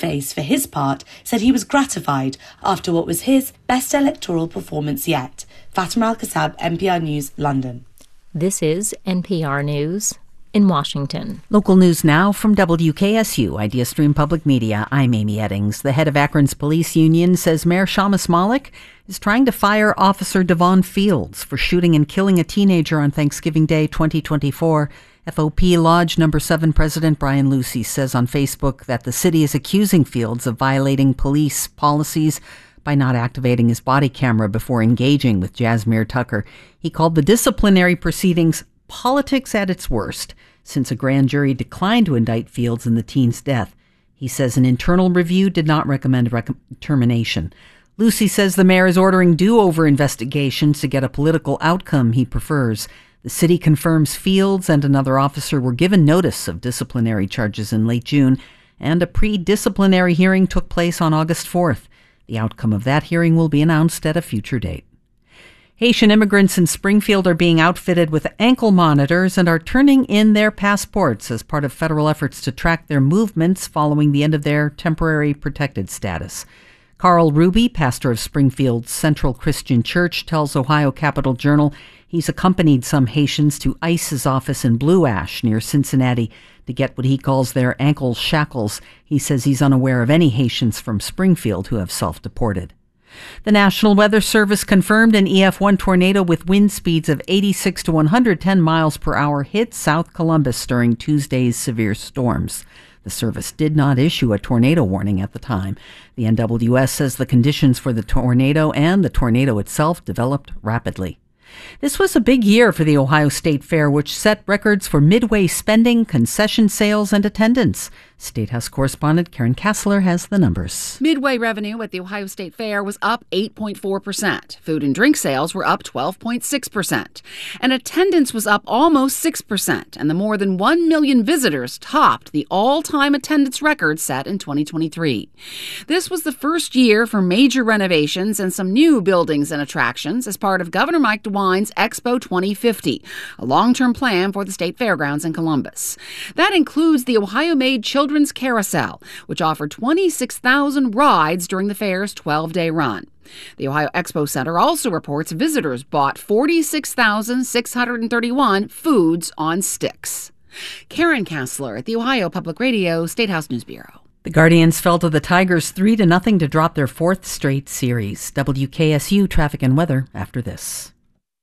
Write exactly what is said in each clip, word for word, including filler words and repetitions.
Boniface, for his part, said he was gratified after what was his best electoral performance yet. Fatima Al-Kassab, N P R News, London. This is N P R News in Washington. Local news now from W K S U, Idea Stream Public Media. I'm Amy Eddings. The head of Akron's police union says Mayor Shamus Malik is trying to fire Officer Devon Fields for shooting and killing a teenager on Thanksgiving Day twenty twenty-four. F O P Lodge Number seven President Brian Lucy says on Facebook that the city is accusing Fields of violating police policies by not activating his body camera before engaging with Jasmine Tucker. He called the disciplinary proceedings politics at its worst, since a grand jury declined to indict Fields in the teen's death. He says an internal review did not recommend rec- termination. Lucy says the mayor is ordering do-over investigations to get a political outcome he prefers. The city confirms Fields and another officer were given notice of disciplinary charges in late June, and a pre-disciplinary hearing took place on August fourth. The outcome of that hearing will be announced at a future date. Haitian immigrants in Springfield are being outfitted with ankle monitors and are turning in their passports as part of federal efforts to track their movements following the end of their temporary protected status. Carl Ruby, pastor of Springfield's Central Christian Church, tells Ohio Capital Journal he's accompanied some Haitians to ICE's office in Blue Ash near Cincinnati to get what he calls their ankle shackles. He says he's unaware of any Haitians from Springfield who have self-deported. The National Weather Service confirmed an E F one tornado with wind speeds of eighty-six to one hundred ten miles per hour hit South Columbus during Tuesday's severe storms. The service did not issue a tornado warning at the time. The N W S says the conditions for the tornado and the tornado itself developed rapidly. This was a big year for the Ohio State Fair, which set records for midway spending, concession sales, and attendance. State House correspondent Karen Kassler has the numbers. Midway revenue at the Ohio State Fair was up eight point four percent. Food and drink sales were up twelve point six percent. And attendance was up almost six percent. And the more than one million visitors topped the all-time attendance record set in twenty twenty-three. This was the first year for major renovations and some new buildings and attractions as part of Governor Mike DeWine's Expo twenty fifty, a long-term plan for the state fairgrounds in Columbus. That includes the Ohio-made Children's Carousel, which offered twenty-six thousand rides during the fair's twelve-day run. The Ohio Expo Center also reports visitors bought forty-six thousand six hundred thirty-one foods on sticks. Karen Kassler at the Ohio Public Radio State House News Bureau. The Guardians fell to the Tigers three to nothing to drop their fourth straight series. W K S U traffic and weather after this.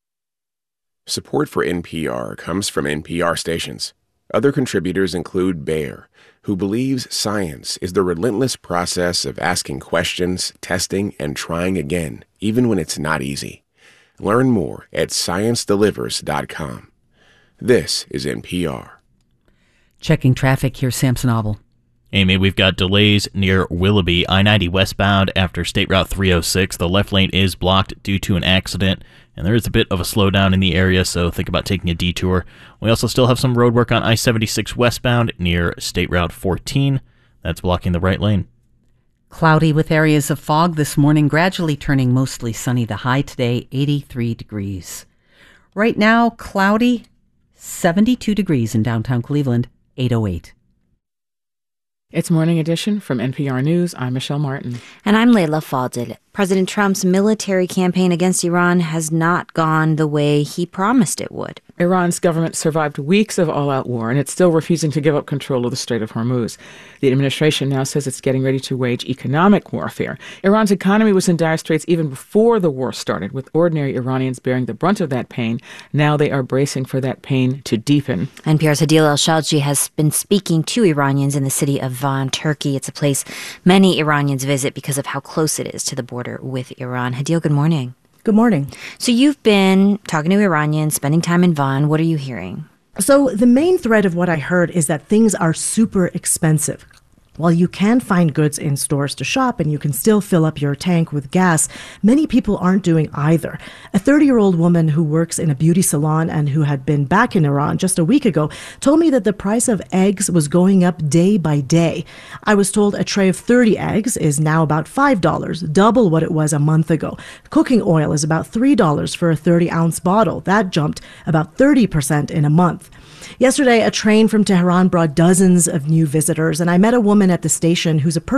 Support for N P R comes from N P R stations. Other contributors include Bayer, who believes science is the relentless process of asking questions, testing, and trying again, even when it's not easy. Learn more at science delivers dot com. This is N P R. Checking traffic, here's Samson Obel. Amy, we've got delays near Willoughby, I ninety westbound after State Route three oh six. The left lane is blocked due to an accident, and there is a bit of a slowdown in the area, so think about taking a detour. We also still have some road work on I seventy-six westbound near State Route fourteen. That's blocking the right lane. Cloudy with areas of fog this morning, gradually turning mostly sunny. The high today, eighty-three degrees. Right now, cloudy, seventy-two degrees in downtown Cleveland, eight oh eight. It's Morning Edition from N P R News. I'm Michelle Martin. And I'm Layla Fadil. President Trump's military campaign against Iran has not gone the way he promised it would. Iran's government survived weeks of all-out war, and it's still refusing to give up control of the Strait of Hormuz. The administration now says it's getting ready to wage economic warfare. Iran's economy was in dire straits even before the war started, with ordinary Iranians bearing the brunt of that pain. Now they are bracing for that pain to deepen. N P R's Hadil El-Shalji has been speaking to Iranians in the city of Van, Turkey. It's a place many Iranians visit because of how close it is to the border with Iran. Hadil, good morning. Good morning. So you've been talking to Iranians, spending time in Van. What are you hearing? So the main thread of what I heard is that things are super expensive. While you can find goods in stores to shop and you can still fill up your tank with gas, many people aren't doing either. A thirty-year-old woman who works in a beauty salon and who had been back in Iran just a week ago told me that the price of eggs was going up day by day. I was told a tray of thirty eggs is now about five dollars, double what it was a month ago. Cooking oil is about three dollars for a thirty-ounce bottle. That jumped about thirty percent in a month. Yesterday, a train from Tehran brought dozens of new visitors, and I met a woman at the station who's a